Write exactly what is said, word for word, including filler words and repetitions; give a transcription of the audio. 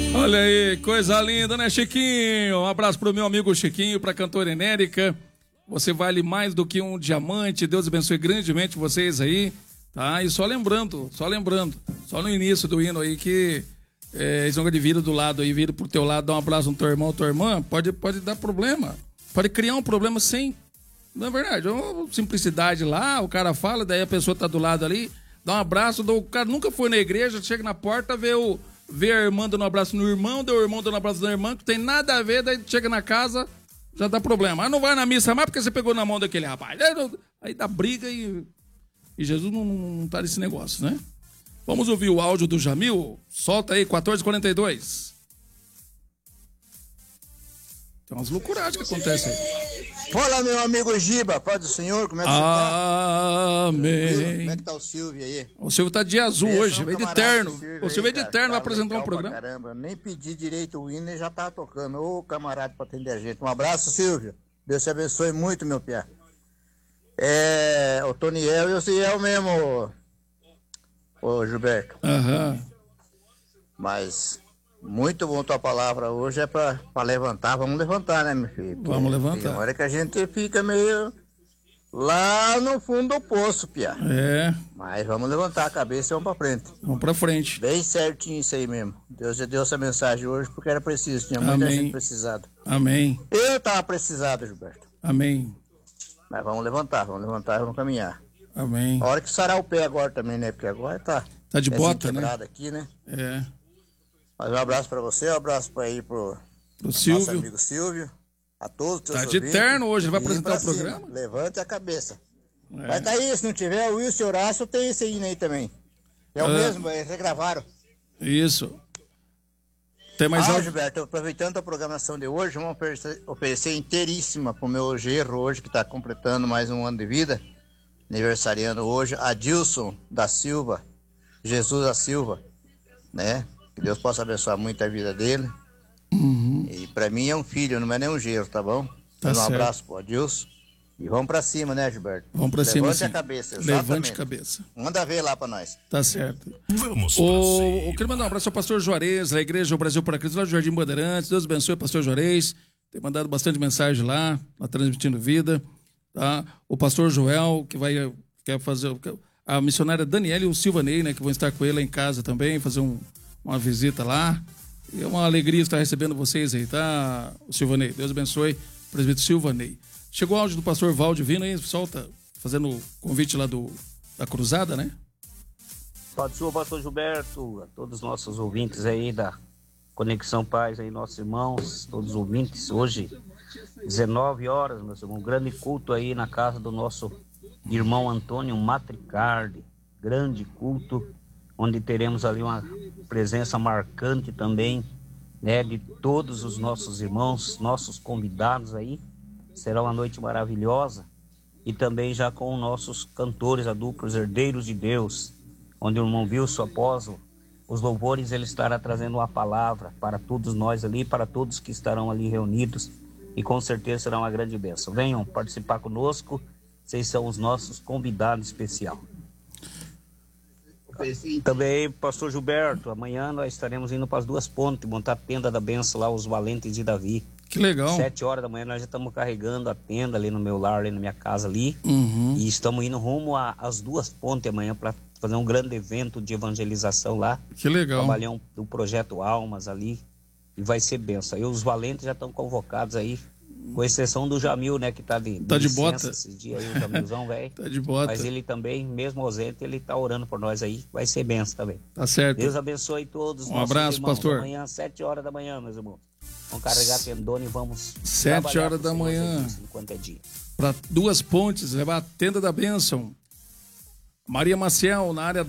Olha aí, coisa linda, né, Chiquinho? Um abraço pro meu amigo Chiquinho, pra cantora Enérica. Você vale mais do que um diamante. Deus abençoe grandemente vocês aí, tá? E só lembrando, só lembrando, só no início do hino aí que é, esse negócio de vira do lado aí, vira pro teu lado, dá um abraço no teu irmão, tua irmã, pode, pode dar problema. Pode criar um problema sem... Não é verdade, é uma simplicidade lá, o cara fala, daí a pessoa tá do lado ali, dá um abraço, o cara nunca foi na igreja, chega na porta, vê, o, vê a irmã dando um abraço no irmão, deu o irmão dando um abraço na irmã, que tem nada a ver, daí chega na casa, já dá problema. Ah, não vai na missa mais porque você pegou na mão daquele rapaz. Aí, aí dá briga e, e Jesus não, não tá nesse negócio, né? Vamos ouvir o áudio do Jamil, solta aí, quatorze e quarenta e dois. Tem umas loucuragens que acontecem aí. Fala, meu amigo Giba, paz do Senhor, como é que você tá? Amém. Como é que tá o Silvio aí? O Silvio tá de azul Esse hoje, é um veio de camarada terno. do Silvio O Silvio aí, veio de cara, terno, vai tá apresentar um legal pra programa. Caramba, eu nem pedi direito o hino e já tava tocando. Ô, camarada pra atender a gente. Um abraço, Silvio. Deus te abençoe muito, meu pé. É, o Toniel e o Ciel mesmo, ô, ô Gilberto. Aham. Mas... muito bom tua palavra hoje, é pra, pra levantar, vamos levantar, né, meu filho? Porque Vamos levantar. tem hora que a gente fica meio lá no fundo do poço, pia. É, Mas vamos levantar a cabeça e vamos pra frente. vamos pra frente. Bem certinho isso aí mesmo. Deus já deu essa mensagem hoje porque era preciso, tinha muita Amém. gente precisada. Amém, Eu tava precisado, Gilberto. amém, Mas vamos levantar, vamos levantar e vamos caminhar. amém. A hora que sarar o pé agora também, né? Porque agora tá... Tá de pezinho bota, né? quebrado aqui, né? É, Mas um abraço pra você, um abraço pra ir pro... pro nosso Silvio. amigo Silvio, a todos os teus Tá de ouvintes, terno hoje, vai e apresentar pra o programa? cima, levante a cabeça. É. Vai tá aí, se não tiver, o Wilson e o Horácio tem esse hino aí também. É o Ah. mesmo, eles regravaram. Isso. Tem mais ah, áudio? Gilberto, aproveitando a programação de hoje, vamos oferecer, oferecer inteiríssima pro meu genro hoje, que tá completando mais um ano de vida, aniversariando hoje, Adilson da Silva, Jesus da Silva, né? Que Deus possa abençoar muito a vida dele. Uhum. E pra mim é um filho, não é nem um genro, tá bom? Tá um certo. abraço pro Adilson. E vamos pra cima, né, Gilberto? Vamos pra cima, Levante sim. a cabeça, exatamente. Levante a cabeça. Manda ver lá pra nós. Tá certo. Vamos pra O, cima. eu queria mandar um abraço ao pastor Juarez, da Igreja do Brasil para Cristo, lá do Jardim Bandeirantes. Deus abençoe, pastor Juarez. Tem mandado bastante mensagem lá, lá transmitindo vida. Tá? O pastor Joel, que vai quer fazer. A missionária Daniela e o Silvanei, né, que vão estar com ele lá em casa também, fazer um, uma visita lá. E é uma alegria estar recebendo vocês aí, tá, o Silvanei? Deus abençoe, presbítero Silvanei. Chegou o áudio do pastor Valde vindo aí, solta, fazendo o convite lá do, da cruzada, né? Pode ser o pastor Gilberto, a todos os nossos ouvintes aí da Conexão Paz aí, nossos irmãos, todos os ouvintes. Hoje, dezenove horas, meus irmãos, um grande culto aí na casa do nosso irmão Antônio Matricardi. Grande culto, onde teremos ali uma presença marcante também, né, de todos os nossos irmãos, nossos convidados aí. Será uma noite maravilhosa. E também já com nossos cantores, a dupla Os Herdeiros de Deus, onde o irmão Wilson, após os louvores, ele estará trazendo uma palavra para todos nós ali, para todos que estarão ali reunidos, e com certeza será uma grande bênção. Venham participar conosco, vocês são os nossos convidados especiais. Também, pastor Gilberto, amanhã nós estaremos indo para as Duas Pontes, montar a tenda da bênção lá, os Valentes de Davi. Que legal. Sete horas da manhã nós já estamos carregando a tenda ali no meu lar, ali na minha casa ali. Uhum. E estamos indo rumo às Duas Pontes amanhã para fazer um grande evento de evangelização lá. Que legal. Trabalhar um, um projeto Almas ali. E vai ser benção. E os valentes já estão convocados aí, com exceção do Jamil, né, que tá de, de Tá de licença bota. esses dias aí, o Jamilzão, velho. Tá de bota. Mas ele também, mesmo ausente, ele tá orando por nós aí. Vai ser benção também. Tá certo. Deus abençoe todos. Um nossos abraço, irmãos. pastor. Amanhã, sete horas da manhã, meus irmãos. Vamos carregar a tendona e vamos. Sete trabalhar horas pro da Senhor manhã. Jesus enquanto é dia. Para Duas Pontes, levar a tenda da bênção. Maria Maciel, na área